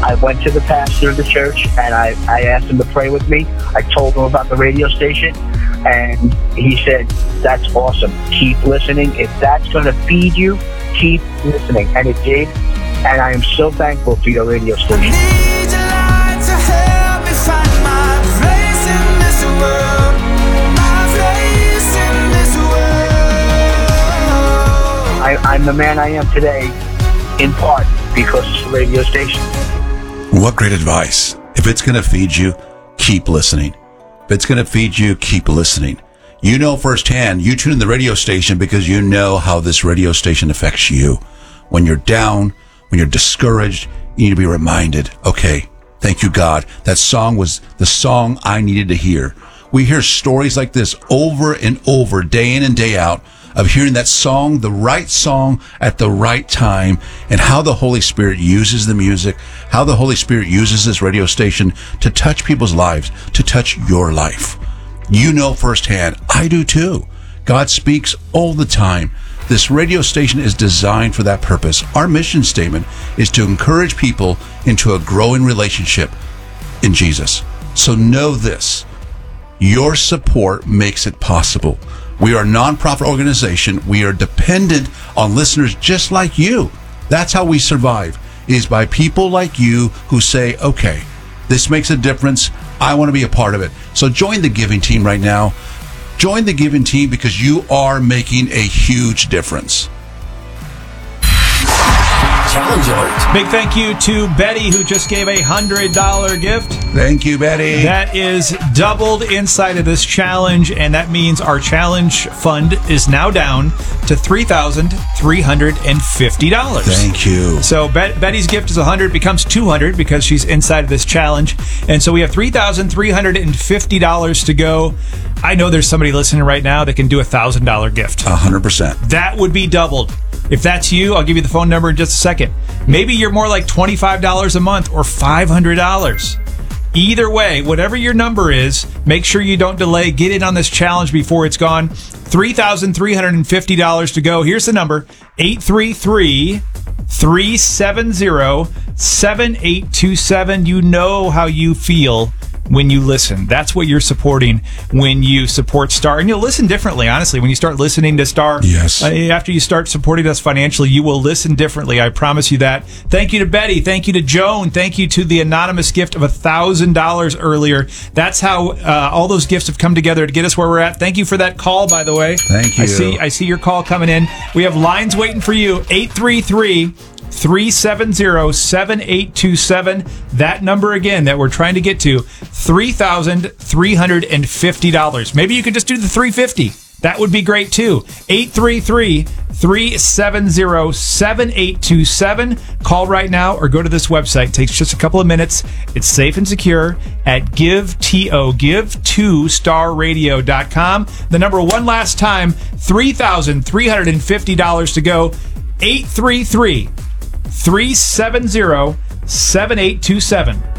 I went to the pastor of the church and I asked him to pray with me. I told him about the radio station, and he said, that's awesome. Keep listening. If that's going to feed you, keep listening. And it did. And I am so thankful for your radio station. I'm the man I am today, in part because of the radio station. What great advice. If it's going to feed you, keep listening. If it's going to feed you, keep listening. You know firsthand, you tune in the radio station because you know how this radio station affects you. When you're down, when you're discouraged, you need to be reminded, okay, thank you, God. That song was the song I needed to hear. We hear stories like this over and over, day in and day out, of hearing that song, the right song at the right time, and how the Holy Spirit uses the music, how the Holy Spirit uses this radio station to touch people's lives, to touch your life. You know firsthand, I do too. God speaks all the time. This radio station is designed for that purpose. Our mission statement is to encourage people into a growing relationship in Jesus. So know this, your support makes it possible. We are a nonprofit organization. We are dependent on listeners just like you. That's how we survive, is by people like you who say, okay, this makes a difference. I want to be a part of it. So join the giving team right now. Join the giving team because you are making a huge difference. Challenge alert. Big thank you to Betty, who just gave a $100 gift. Thank you, Betty. That is doubled inside of this challenge, and that means our challenge fund is now down to $3,350. Thank you. So Betty's gift is 100, becomes 200 because she's inside of this challenge, and so we have $3,350 to go. I know there's somebody listening right now that can do a $1,000 gift. 100%. That would be doubled. If that's you, I'll give you the phone number in just a second. Maybe you're more like $25 a month or $500. Either way, whatever your number is, make sure you don't delay. Get in on this challenge before it's gone. $3,350 to go. Here's the number, 833-370-7827. You know how you feel when you listen. That's what you're supporting when you support Star. And you'll listen differently, honestly, when you start listening to Star. Yes. After you start supporting us financially, you will listen differently. I promise you that. Thank you to Betty. Thank you to Joan. Thank you to the anonymous gift of $1,000 earlier. That's how all those gifts have come together to get us where we're at. Thank you for that call, by the way. Thank you. I see your call coming in. We have lines waiting for you. 833-370-7827. That number again that we're trying to get to, $3,350. Maybe you could just do the $350. That would be great too. 833-370-7827. Call right now or go to this website. It takes just a couple of minutes. It's safe and secure at give2starradio.com. The number one last time, $3,350 to go. 833-370-7827.